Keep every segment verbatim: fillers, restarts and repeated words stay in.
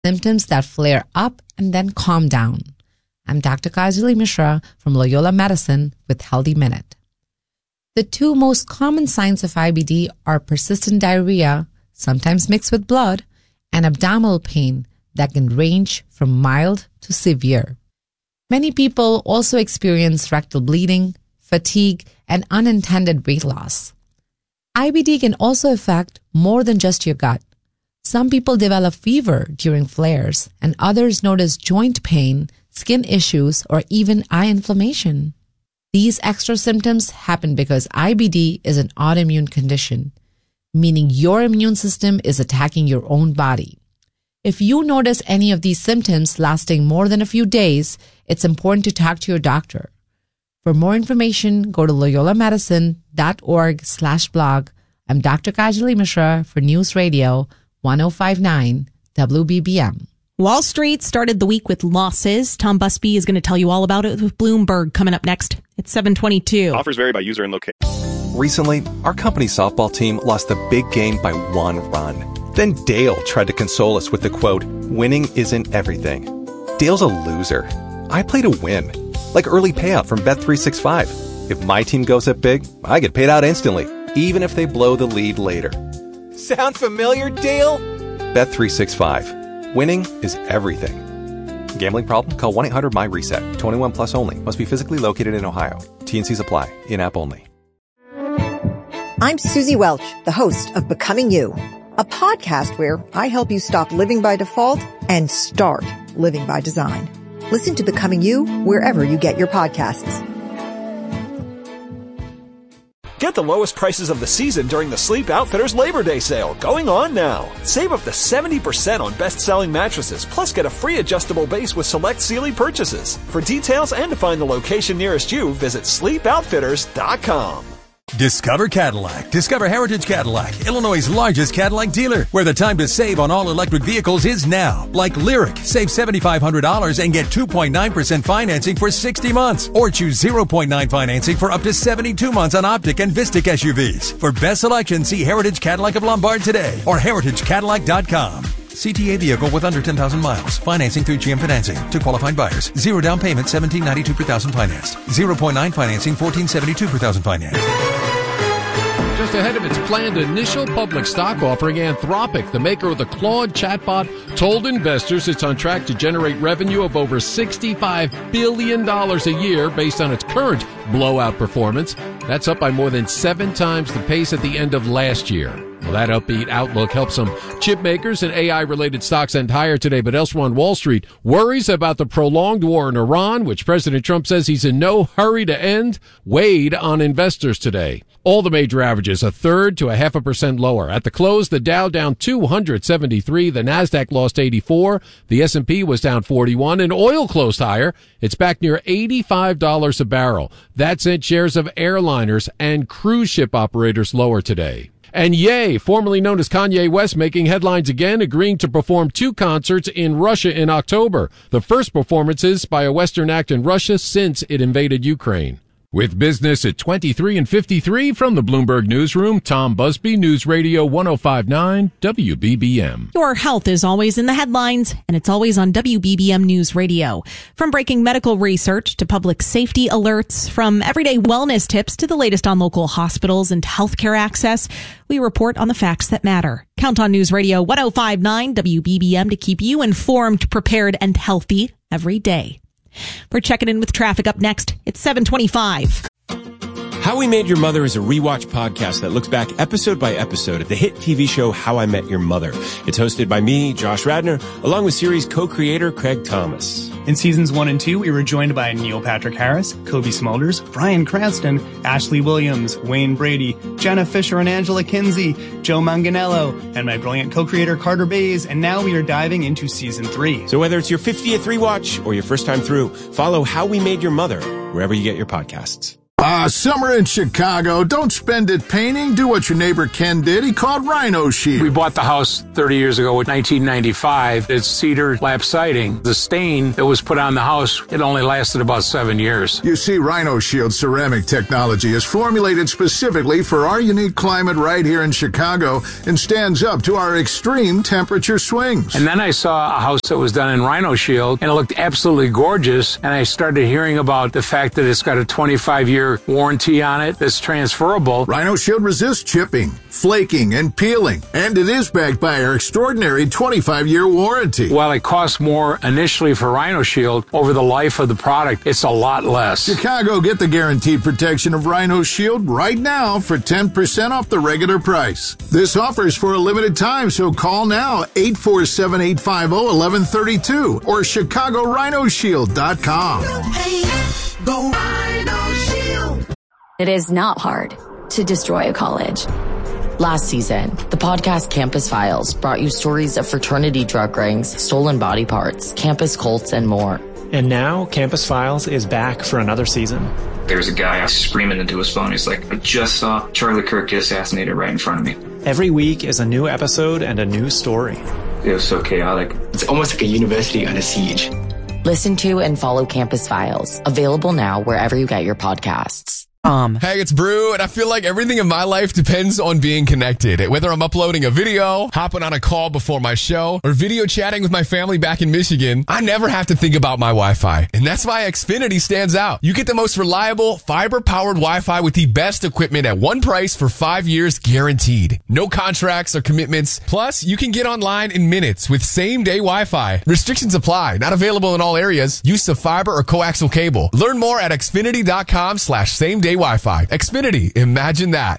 symptoms that flare up and then calm down. I'm Doctor Kajali Mishra from Loyola Medicine with Healthy Minute. The two most common signs of I B D are persistent diarrhea, sometimes mixed with blood, and abdominal pain that can range from mild to severe. Many people also experience rectal bleeding, fatigue, and unintended weight loss. I B D can also affect more than just your gut. Some people develop fever during flares, and others notice joint pain, skin issues, or even eye inflammation. These extra symptoms happen because I B D is an autoimmune condition, meaning your immune system is attacking your own body. If you notice any of these symptoms lasting more than a few days, it's important to talk to your doctor. For more information, go to loyolamedicine.org slash blog. I'm Doctor Kajali Mishra for News Radio one oh five point nine W B B M. Wall Street started the week with losses. Tom Busby is going to tell you all about it with Bloomberg coming up next. It's seven twenty-two. Offers vary by user and location. Recently, our company softball team lost the big game by one run. Then Dale tried to console us with the quote, "Winning isn't everything." Dale's a loser. I play to win. Like early payout from Bet three sixty-five. If my team goes up big, I get paid out instantly, even if they blow the lead later. Sound familiar, Dale? Bet three sixty-five. Winning is everything. Gambling problem? Call one eight hundred M Y reset. twenty-one plus only. Must be physically located in Ohio. T N Cs apply. In-app only. I'm Susie Welch, the host of Becoming You, a podcast where I help you stop living by default and start living by design. Listen to Becoming You wherever you get your podcasts. Get the lowest prices of the season during the Sleep Outfitters Labor Day sale, going on now. Save up to seventy percent on best-selling mattresses, plus get a free adjustable base with select Sealy purchases. For details and to find the location nearest you, visit sleep outfitters dot com. Discover Cadillac. Discover Heritage Cadillac, Illinois' largest Cadillac dealer, where the time to save on all electric vehicles is now. Like Lyric, save seven thousand five hundred dollars and get two point nine percent financing for sixty months. Or choose zero point nine financing for up to seventy-two months on Optic and Vistic S U Vs. For best selection, see Heritage Cadillac of Lombard today or heritage cadillac dot com. C T A vehicle with under ten thousand miles. Financing through G M Financing. To qualified buyers. Zero down payment, seventeen ninety-two per thousand financed. zero point nine financing, fourteen seventy-two per thousand financed. Just ahead of its planned initial public stock offering, Anthropic, the maker of the Claude chatbot, told investors it's on track to generate revenue of over sixty-five billion dollars a year based on its current blowout performance. That's up by more than seven times the pace at the end of last year. Well, that upbeat outlook helped some chip makers and A I-related stocks end higher today, but elsewhere on Wall Street, worries about the prolonged war in Iran, which President Trump says he's in no hurry to end, weighed on investors today. All the major averages a third to a half a percent lower. At the close, the Dow down two hundred seventy-three, the Nasdaq lost eighty-four, the S and P was down forty-one, and oil closed higher. It's back near eighty-five dollars a barrel. That sent shares of airliners and cruise ship operators lower today. And Ye, formerly known as Kanye West, making headlines again, agreeing to perform two concerts in Russia in October. The first performances by a Western act in Russia since it invaded Ukraine. With business at twenty-three and fifty-three from the Bloomberg Newsroom, Tom Busby, News Radio one oh five point nine W B B M. Your health is always in the headlines, and it's always on W B B M News Radio. From breaking medical research to public safety alerts, from everyday wellness tips to the latest on local hospitals and healthcare access, we report on the facts that matter. Count on News Radio one oh five point nine W B B M to keep you informed, prepared, and healthy every day. We're checking in with traffic up next. It's seven twenty-five. How We Made Your Mother is a rewatch podcast that looks back episode by episode at the hit T V show How I Met Your Mother. It's hosted by me, Josh Radnor, along with series co-creator Craig Thomas. In seasons one and two, we were joined by Neil Patrick Harris, Kobe Smulders, Bryan Cranston, Ashley Williams, Wayne Brady, Jenna Fisher and Angela Kinsey, Joe Manganiello, and my brilliant co-creator Carter Bays, and now we are diving into season three. So whether it's your fiftieth rewatch or your first time through, follow How We Made Your Mother wherever you get your podcasts. Ah, summer in Chicago. Don't spend it painting. Do what your neighbor Ken did. He called Rhino Shield. We bought the house thirty years ago in nineteen ninety-five. It's cedar lap siding. The stain that was put on the house, it only lasted about seven years. You see, Rhino Shield ceramic technology is formulated specifically for our unique climate right here in Chicago and stands up to our extreme temperature swings. And then I saw a house that was done in Rhino Shield, and it looked absolutely gorgeous. And I started hearing about the fact that it's got a twenty-five year warranty on it that's transferable. Rhino Shield resists chipping, flaking, and peeling, and it is backed by our extraordinary twenty-five year warranty. While it costs more initially for Rhino Shield, over the life of the product, it's a lot less. Chicago, get the guaranteed protection of Rhino Shield right now for ten percent off the regular price. This offer is for a limited time, so call now, eight four seven, eight five zero, one one three two or Chicago Rhino Shield dot com. Go Rhino Shield. It is not hard to destroy a college. Last season, the podcast Campus Files brought you stories of fraternity drug rings, stolen body parts, campus cults, and more. And now, Campus Files is back for another season. There's a guy screaming into his phone. He's like, I just saw Charlie Kirk get assassinated right in front of me. Every week is a new episode and a new story. It was so chaotic. It's almost like a university under siege. Listen to and follow Campus Files. Available now wherever you get your podcasts. Um. Hey, it's Brew, and I feel like everything in my life depends on being connected. Whether I'm uploading a video, hopping on a call before my show, or video chatting with my family back in Michigan, I never have to think about my Wi-Fi. And that's why Xfinity stands out. You get the most reliable, fiber-powered Wi-Fi with the best equipment at one price for five years guaranteed. No contracts or commitments. Plus, you can get online in minutes with same-day Wi-Fi. Restrictions apply. Not available in all areas. Use of fiber or coaxial cable. Learn more at Xfinity.com slash same-day Wi-Fi. Xfinity, imagine that.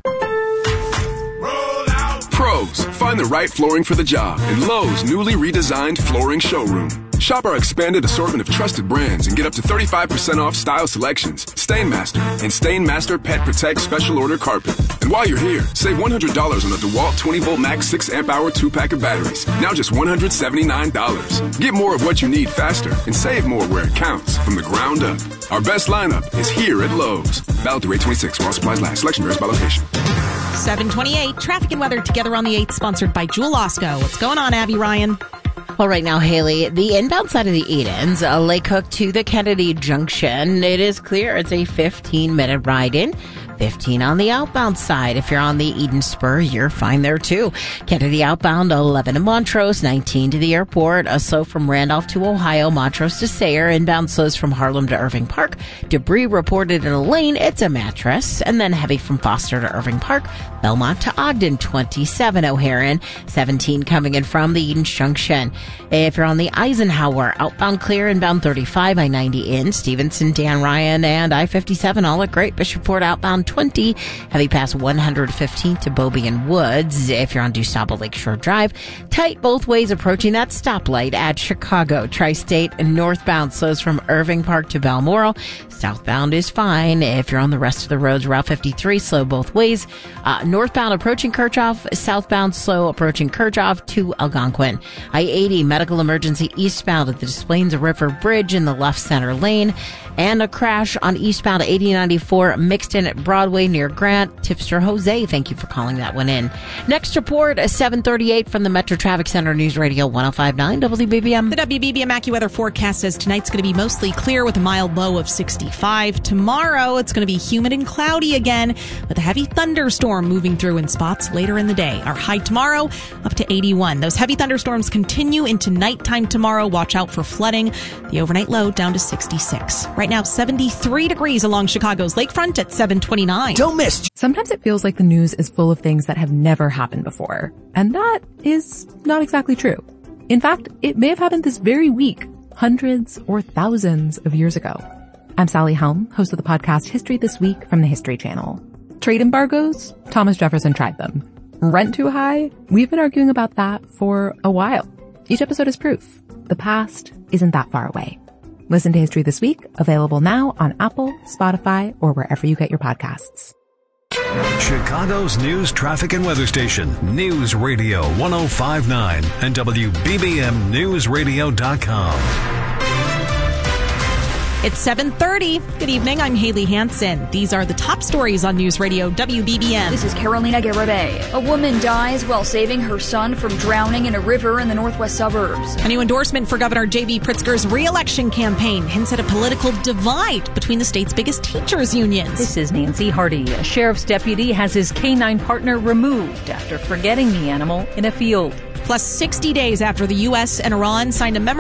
Pros, find the right flooring for the job in Lowe's newly redesigned flooring showroom. Shop our expanded assortment of trusted brands and get up to thirty-five percent off style selections, Stainmaster, and Stainmaster Pet Protect Special Order Carpet. And while you're here, save one hundred dollars on the DeWalt twenty volt max six amp hour two pack of batteries. Now just one hundred seventy-nine dollars. Get more of what you need faster and save more where it counts from the ground up. Our best lineup is here at Lowe's. Valid through eight twenty-six while supplies last. Selection varies by location. seven twenty-eight, traffic and weather together on the eighth, sponsored by Jewel Osco. What's going on, Abby Ryan? Well, right now, Haley, the inbound side of the Edens, uh, Lake Hook to the Kennedy Junction, it is clear. It's a fifteen minute ride in. fifteen on the outbound side. If you're on the Eden Spur, you're fine there too. Kennedy outbound, eleven to Montrose, nineteen to the airport. A slow from Randolph to Ohio, Montrose to Sayre. Inbound slows from Harlem to Irving Park. Debris reported in a lane. It's a mattress. And then heavy from Foster to Irving Park. Belmont to Ogden, twenty-seven O'Haren. seventeen coming in from the Eden Junction. If you're on the Eisenhower, outbound clear, inbound thirty-five, I ninety in. Stevenson, Dan Ryan, and I fifty-seven all look great. Bishopport outbound twenty, heavy past one hundred fifteen to Bobby and Woods. If you're on DuSable Lakeshore Drive, tight both ways approaching that stoplight at Chicago. Tri-State and northbound slows from Irving Park to Balmoral. Southbound is fine. If you're on the rest of the roads, Route fifty-three, slow both ways. Uh, northbound approaching Kirchhoff, southbound slow approaching Kirchhoff to Algonquin. I eighty, medical emergency eastbound at the Des Plaines River Bridge in the left center lane. And a crash on eastbound eighty ninety-four mixed in at Broadway near Grant. Tipster Jose, thank you for calling that one in. Next report, seven thirty-eight from the Metro Traffic Center, News Radio one oh five point nine W B B M. The W B B M AccuWeather forecast says tonight's going to be mostly clear with a mild low of sixty-five. Tomorrow, it's going to be humid and cloudy again with a heavy thunderstorm moving through in spots later in the day. Our high tomorrow up to eighty-one. Those heavy thunderstorms continue into nighttime tomorrow. Watch out for flooding. The overnight low down to sixty-six. Right now, seventy-three degrees along Chicago's lakefront at seven twenty-nine. Don't miss. Sometimes it feels like the news is full of things that have never happened before. And that is not exactly true. In fact, it may have happened this very week, hundreds or thousands of years ago. I'm Sally Helm, host of the podcast History This Week from the History Channel. Trade embargoes? Thomas Jefferson tried them. Rent too high? We've been arguing about that for a while. Each episode is proof. The past isn't that far away. Listen to History This Week, available now on Apple, Spotify, or wherever you get your podcasts. Chicago's news, traffic, and weather station, News Radio one oh five point nine and W B B M News Radio dot com. It's seven thirty. Good evening. I'm Haley Hansen. These are the top stories on News Radio W B B M. This is Carolina Garibay. A woman dies while saving her son from drowning in a river in the northwest suburbs. A new endorsement for Governor J B. Pritzker's re-election campaign hints at a political divide between the state's biggest teachers' unions. This is Nancy Hardy. A sheriff's deputy has his canine partner removed after forgetting the animal in a field. Plus, sixty days after the U S and Iran signed a memorandum